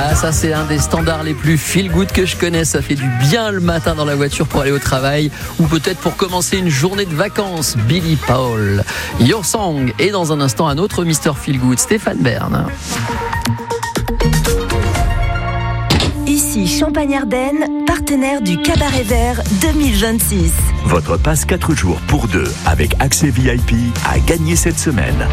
Ah, ça c'est un des standards les plus feel good que je connais. Ça fait du bien le matin dans la voiture pour aller au travail ou peut-être pour commencer une journée de vacances. Billy Paul, Your Song. Et dans un instant, un autre Mr. Feel Good, Stéphane Bern. Ici Champagne-Ardenne, partenaire du Cabaret Vert 2026. Votre passe 4 jours pour 2 avec accès VIP à gagner cette semaine.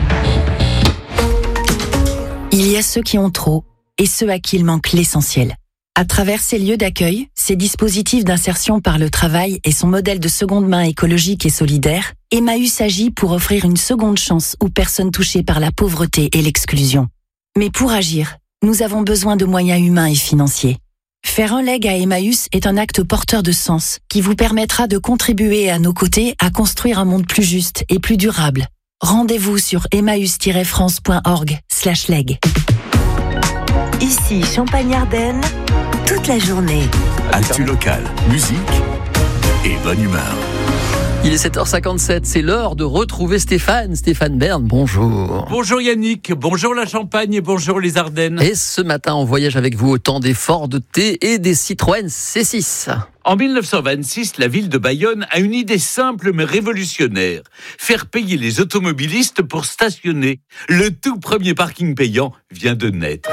Il y a ceux qui ont trop et ceux à qui il manque l'essentiel. À travers ces lieux d'accueil, ces dispositifs d'insertion par le travail et son modèle de seconde main écologique et solidaire, Emmaüs agit pour offrir une seconde chance aux personnes touchées par la pauvreté et l'exclusion. Mais pour agir, nous avons besoin de moyens humains et financiers. Faire un leg à Emmaüs est un acte porteur de sens qui vous permettra de contribuer à nos côtés à construire un monde plus juste et plus durable. Rendez-vous sur emmaüs-france.org/leg. Ici Champagne-Ardenne, toute la journée. Actu local, musique et bonne humeur. Il est 7h57, c'est l'heure de retrouver Stéphane Bern, bonjour. Bonjour Yannick, bonjour la Champagne et bonjour les Ardennes. Et ce matin, on voyage avec vous au temps des Ford T et des Citroën C6. En 1926, la ville de Bayonne a une idée simple mais révolutionnaire. Faire payer les automobilistes pour stationner. Le tout premier parking payant vient de naître.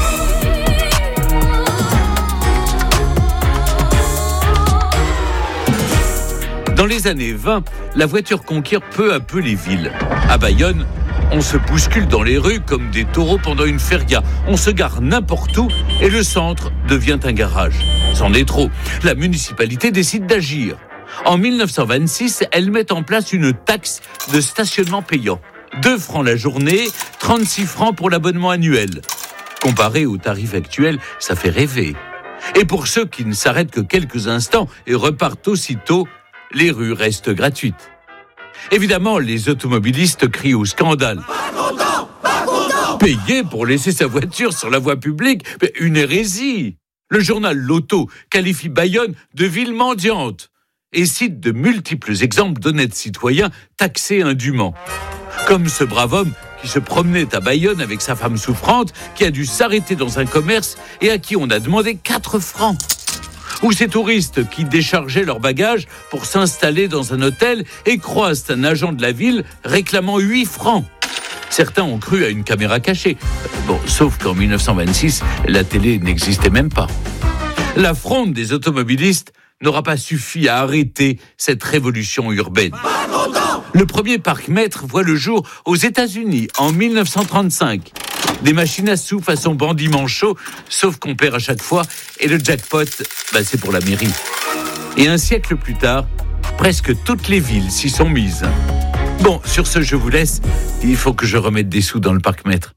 Dans les années 20, la voiture conquiert peu à peu les villes. À Bayonne, on se bouscule dans les rues comme des taureaux pendant une feria. On se gare n'importe où et le centre devient un garage. C'en est trop. La municipalité décide d'agir. En 1926, elle met en place une taxe de stationnement payant. 2 francs la journée, 36 francs pour l'abonnement annuel. Comparé au tarif actuel, ça fait rêver. Et pour ceux qui ne s'arrêtent que quelques instants et repartent aussitôt, les rues restent gratuites. Évidemment, les automobilistes crient au scandale. Pas content, pas content. Payer pour laisser sa voiture sur la voie publique, une hérésie. Le journal L'Auto qualifie Bayonne de ville mendiante et cite de multiples exemples d'honnêtes citoyens taxés indûment. Comme ce brave homme qui se promenait à Bayonne avec sa femme souffrante, qui a dû s'arrêter dans un commerce et à qui on a demandé 4 francs. Ou ces touristes qui déchargeaient leurs bagages pour s'installer dans un hôtel et croisent un agent de la ville réclamant 8 francs. Certains ont cru à une caméra cachée. Sauf qu'en 1926, la télé n'existait même pas. La fronde des automobilistes n'aura pas suffi à arrêter cette révolution urbaine. Le premier parc-mètre voit le jour aux États-Unis en 1935. Des machines à sous façon bandit manchot, sauf qu'on perd à chaque fois, et le jackpot, c'est pour la mairie. Et un siècle plus tard, presque toutes les villes s'y sont mises. Bon, sur ce, je vous laisse. Il faut que je remette des sous dans le parc-mètre.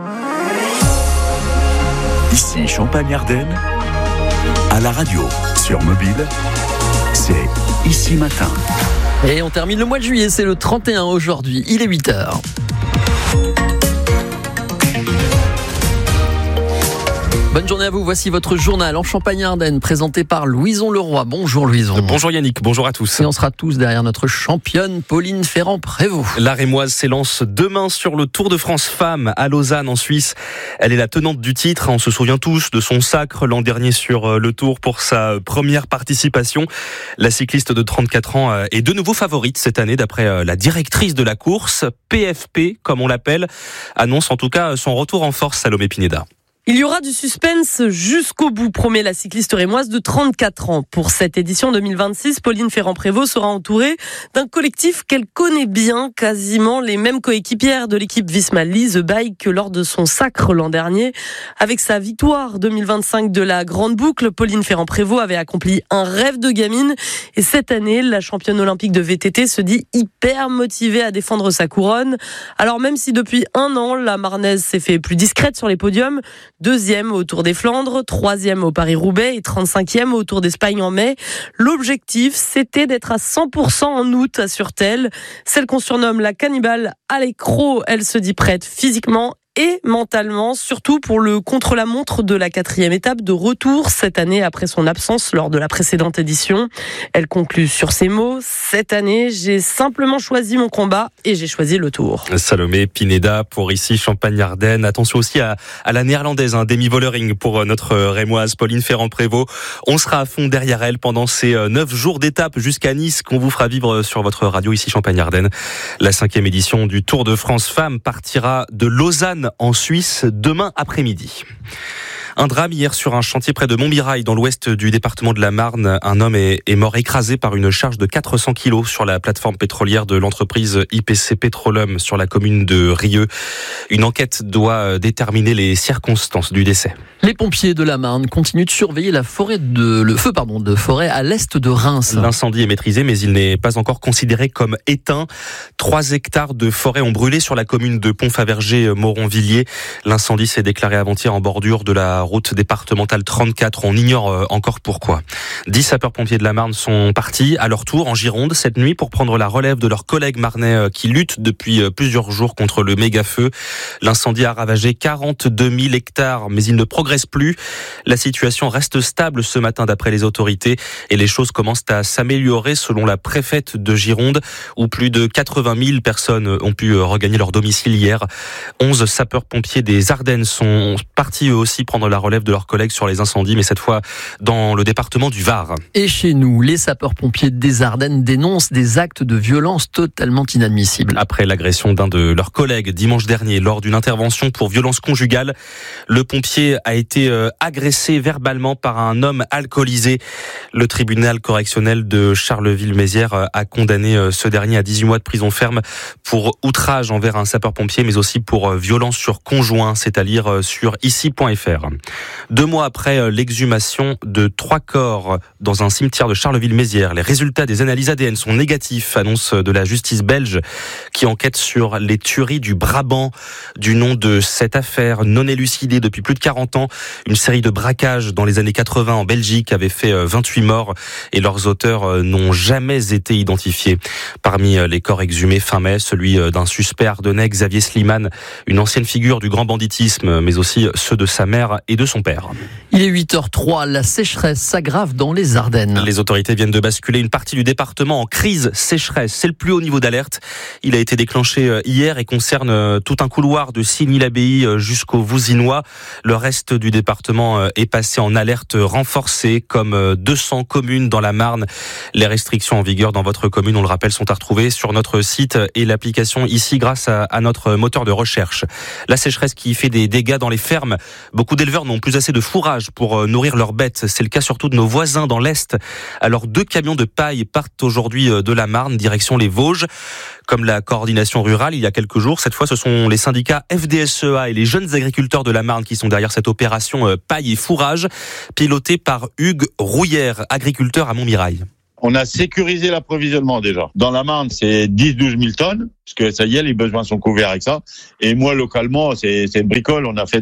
Ici Champagne-Ardenne, à la radio, sur mobile, c'est Ici Matin. Et on termine le mois de juillet, c'est le 31 aujourd'hui, il est 8h. Bonne journée à vous, voici votre journal en Champagne-Ardenne présenté par Louison Leroy. Bonjour Louison. Bonjour Yannick, bonjour à tous. Et on sera tous derrière notre championne Pauline Ferrand-Prévot. La Rémoise s'élance demain sur le Tour de France Femmes à Lausanne en Suisse. Elle est la tenante du titre, on se souvient tous de son sacre l'an dernier sur le Tour pour sa première participation. La cycliste de 34 ans est de nouveau favorite cette année d'après la directrice de la course, PFP comme on l'appelle, annonce en tout cas son retour en force, Salomé Pineda. Il y aura du suspense jusqu'au bout, promet la cycliste rémoise de 34 ans. Pour cette édition 2026, Pauline Ferrand-Prévot sera entourée d'un collectif qu'elle connaît bien, quasiment les mêmes coéquipières de l'équipe Visma Lease Bike que lors de son sacre l'an dernier. Avec sa victoire 2025 de la Grande Boucle, Pauline Ferrand-Prévot avait accompli un rêve de gamine. Et cette année, la championne olympique de VTT se dit hyper motivée à défendre sa couronne. Alors même si depuis 1 an, la Marnaise s'est fait plus discrète sur les podiums, 2e au Tour des Flandres, 3e au Paris-Roubaix et 35e au Tour d'Espagne en mai. L'objectif, c'était d'être à 100% en août, assure-t-elle. Celle qu'on surnomme la cannibale à l'écrou, elle se dit prête physiquement et mentalement, surtout pour le contre-la-montre de la 4e étape de retour cette année après son absence lors de la précédente édition. Elle conclut sur ces mots: cette année, j'ai simplement choisi mon combat et j'ai choisi le Tour. Salomé Pineda pour ici Champagne-Ardenne. Attention aussi à la néerlandaise, Demi Vollering pour notre rémoise Pauline Ferrand-Prévôt. On sera à fond derrière elle pendant ces 9 jours d'étape jusqu'à Nice qu'on vous fera vivre sur votre radio ici Champagne-Ardenne. La 5e édition du Tour de France Femmes partira de Lausanne en Suisse demain après-midi. Un drame hier sur un chantier près de Montmirail dans l'ouest du département de la Marne. Un homme est mort écrasé par une charge de 400 kilos sur la plateforme pétrolière de l'entreprise IPC Petroleum sur la commune de Rieux. Une enquête doit déterminer les circonstances du décès. Les pompiers de la Marne continuent de surveiller le feu de forêt à l'est de Reims. L'incendie est maîtrisé mais il n'est pas encore considéré comme éteint. 3 hectares de forêt ont brûlé sur la commune de Pont-Faverger-Moronvilliers. L'incendie s'est déclaré avant-hier en bordure de la route départementale 34. On ignore encore pourquoi. 10 sapeurs-pompiers de la Marne sont partis à leur tour en Gironde cette nuit pour prendre la relève de leurs collègues marnais qui luttent depuis plusieurs jours contre le méga-feu. L'incendie a ravagé 42 000 hectares, mais il ne progresse plus. La situation reste stable ce matin d'après les autorités et les choses commencent à s'améliorer selon la préfète de Gironde où plus de 80 000 personnes ont pu regagner leur domicile hier. 11 sapeurs-pompiers des Ardennes sont partis eux aussi prendre la relève de leurs collègues sur les incendies, mais cette fois dans le département du Var. Et chez nous, les sapeurs-pompiers des Ardennes dénoncent des actes de violence totalement inadmissibles. Après l'agression d'un de leurs collègues dimanche dernier lors d'une intervention pour violence conjugale, le pompier a été agressé verbalement par un homme alcoolisé. Le tribunal correctionnel de Charleville-Mézières a condamné ce dernier à 18 mois de prison ferme pour outrage envers un sapeur-pompier, mais aussi pour violence sur conjoint. C'est à lire sur ici.fr. 2 mois après l'exhumation de 3 corps dans un cimetière de Charleville-Mézières, les résultats des analyses ADN sont négatifs, annonce de la justice belge qui enquête sur les tueries du Brabant. Du nom de cette affaire non élucidée depuis plus de 40 ans, une série de braquages dans les années 80 en Belgique avait fait 28 morts et leurs auteurs n'ont jamais été identifiés. Parmi les corps exhumés fin mai, celui d'un suspect ardennais, Xavier Slimane, une ancienne figure du grand banditisme, mais aussi ceux de sa mère et de son père. Il est 8h03, la sécheresse s'aggrave dans les Ardennes. Les autorités viennent de basculer une partie du département en crise sécheresse. C'est le plus haut niveau d'alerte. Il a été déclenché hier et concerne tout un couloir de Signy-l'Abbaye jusqu'au Vouzinois. Le reste du département est passé en alerte renforcée, comme 200 communes dans la Marne. Les restrictions en vigueur dans votre commune, on le rappelle, sont à retrouver sur notre site et l'application ici grâce à notre moteur de recherche. La sécheresse qui fait des dégâts dans les fermes. Beaucoup d'éleveurs n'ont plus assez de fourrage pour nourrir leurs bêtes. C'est le cas surtout de nos voisins dans l'Est. Alors 2 camions de paille partent aujourd'hui de la Marne, direction les Vosges. Comme la coordination rurale il y a quelques jours, cette fois ce sont les syndicats FDSEA et les jeunes agriculteurs de la Marne qui sont derrière cette opération paille et fourrage, pilotée par Hugues Rouillère, agriculteur à Montmirail. On a sécurisé l'approvisionnement déjà. Dans la Marne, c'est 10-12 000 tonnes, parce que ça y est, les besoins sont couverts avec ça. Et moi, localement, c'est une bricole. On a fait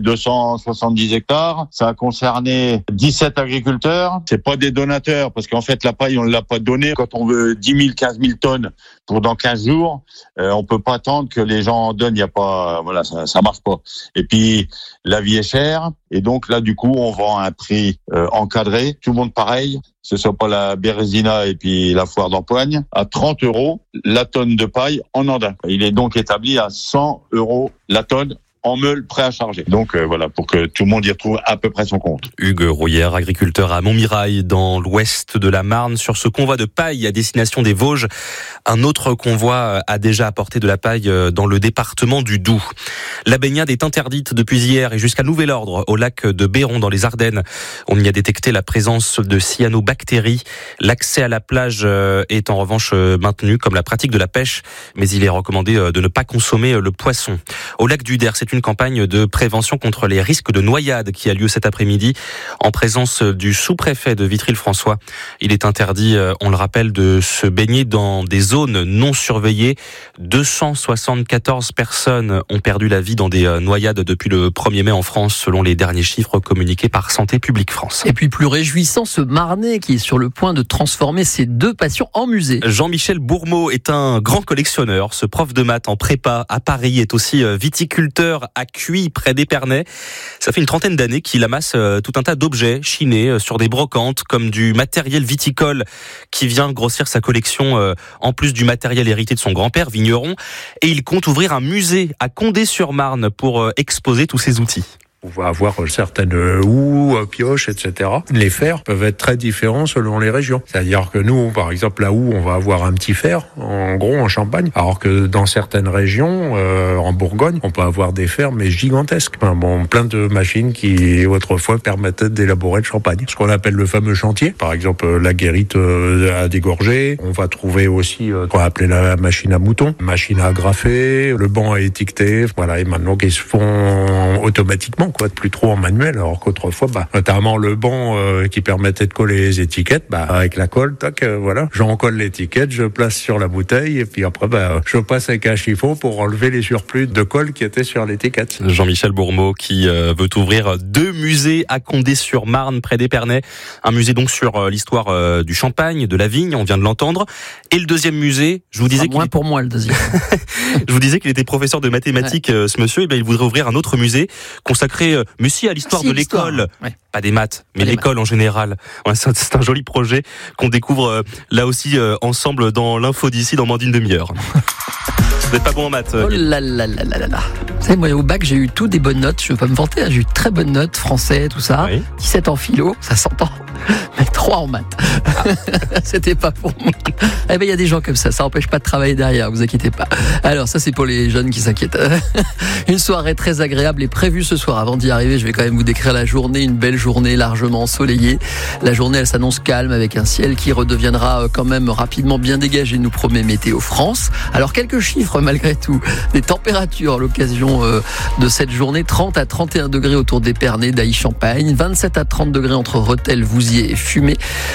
270 hectares. Ça a concerné 17 agriculteurs. C'est pas des donateurs, parce qu'en fait, la paille, on ne l'a pas donnée. Quand on veut 10 000, 15 000 tonnes pour dans 15 jours, on peut pas attendre que les gens en donnent. Il y a pas, voilà, ça marche pas. Et puis, la vie est chère. Et donc là, du coup, on vend à un prix encadré. Tout le monde pareil. Ce soit pas la Bérésina et puis la foire d'Empoigne, à 30 € la tonne de paille en andin. Il est donc établi à 100 € la tonne en meule prêt à charger. Donc voilà, pour que tout le monde y retrouve à peu près son compte. Hugues Rouillère, agriculteur à Montmirail, dans l'ouest de la Marne. Sur ce convoi de paille à destination des Vosges, un autre convoi a déjà apporté de la paille dans le département du Doubs. La baignade est interdite depuis hier et jusqu'à nouvel ordre au lac de Béron dans les Ardennes. On y a détecté la présence de cyanobactéries. L'accès à la plage est en revanche maintenu, comme la pratique de la pêche, mais il est recommandé de ne pas consommer le poisson. Au lac du Der, c'est une campagne de prévention contre les risques de noyade qui a lieu cet après-midi en présence du sous-préfet de Vitry-le-François. Il est interdit, on le rappelle, de se baigner dans des zones non surveillées. 274 personnes ont perdu la vie dans des noyades depuis le 1er mai en France, selon les derniers chiffres communiqués par Santé publique France. Et puis plus réjouissant, ce Marnais qui est sur le point de transformer ses 2 passions en musée. Jean-Michel Bourmeau est un grand collectionneur. Ce prof de maths en prépa à Paris est aussi viticulteur Cœur à Cuy, près d'Épernay. Ça fait une trentaine d'années qu'il amasse tout un tas d'objets chinés sur des brocantes, comme du matériel viticole qui vient grossir sa collection en plus du matériel hérité de son grand-père, vigneron. Et il compte ouvrir un musée à Condé-sur-Marne pour exposer tous ses outils. On va avoir certaines houes, pioches, etc. Les fers peuvent être très différents selon les régions. C'est-à-dire que nous, par exemple, la houe, on va avoir un petit fer, en gros, en Champagne. Alors que dans certaines régions, en Bourgogne, on peut avoir des fers, mais gigantesques. Enfin, bon, plein de machines qui, autrefois, permettaient d'élaborer le champagne. Ce qu'on appelle le fameux chantier. Par exemple, la guérite à dégorger. On va trouver aussi ce qu'on va appeler la machine à mouton, machine à agrafer, le banc à étiqueter. Voilà, et maintenant, ils se font automatiquement, plus trop en manuel, alors qu'autrefois, notamment le banc qui permettait de coller les étiquettes, avec la colle, voilà, j'en colle l'étiquette, je place sur la bouteille, et puis après, je passe avec un chiffon pour enlever les surplus de colle qui étaient sur l'étiquette. Jean-Michel Bourmeau qui veut ouvrir 2 musées à Condé-sur-Marne, près d'Épernay. Un musée donc sur l'histoire du champagne, de la vigne, on vient de l'entendre. Et le deuxième musée, je vous disais moins pour moi le deuxième. Je vous disais qu'il était professeur de mathématiques, ce monsieur, et il voudrait ouvrir un autre musée consacré mais si à l'histoire de l'école, pas des maths, mais l'école en général. Ouais, c'est un joli projet qu'on découvre là aussi ensemble dans l'info d'ici dans moins d'une demi-heure. Vous n'êtes pas bon en maths. Oh là là là là là. Vous savez, moi au bac j'ai eu tout des bonnes notes, je ne veux pas me vanter, j'ai eu très bonnes notes, français, tout ça, oui. 17 en philo, ça s'entend, mais 3 en maths. C'était pas pour moi. Eh ben il y a des gens comme ça n'empêche pas de travailler derrière, vous inquiétez pas. Alors ça c'est pour les jeunes qui s'inquiètent. Une soirée très agréable est prévue ce soir. Avant d'y arriver, je vais quand même vous décrire la journée, une belle journée largement ensoleillée. La journée elle s'annonce calme avec un ciel qui redeviendra quand même rapidement bien dégagé, nous promet Météo France. Alors quelques chiffres malgré tout, des températures à l'occasion de cette journée, 30 à 31 degrés autour d'Épernay, d'Ailly-Champagne, 27 à 30 degrés entre Rethel, Vouziers et Fumé,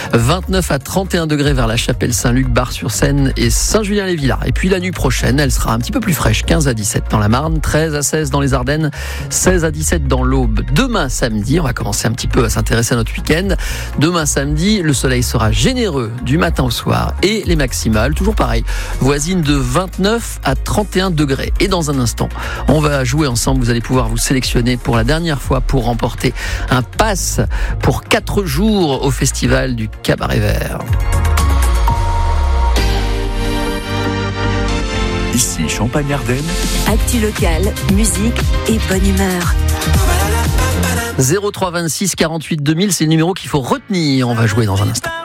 29 à 31 degrés vers la Chapelle-Saint-Luc, Bar-sur-Seine et Saint-Julien-les-Villas. Et puis la nuit prochaine, elle sera un petit peu plus fraîche, 15 à 17 dans la Marne, 13 à 16 dans les Ardennes, 16 à 17 dans l'Aube. Demain samedi, on va commencer un petit peu à s'intéresser à notre week-end. Demain samedi, le soleil sera généreux du matin au soir et les maximales, toujours pareil, voisines de 29 à 31 degrés. Et dans un instant, on va jouer ensemble. Vous allez pouvoir vous sélectionner pour la dernière fois pour remporter un pass pour 4 jours au festival du Cabaret Vert. Ici Champagne-Ardenne. Actu locale, musique et bonne humeur. 03 26 48 2000, c'est le numéro qu'il faut retenir. On va jouer dans un instant.